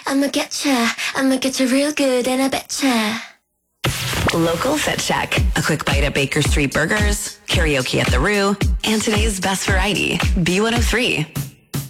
I'ma get ya real good and I betcha. Local Fit Check. A quick bite at Baker Street Burgers, karaoke at the Roo, and today's best variety, B103.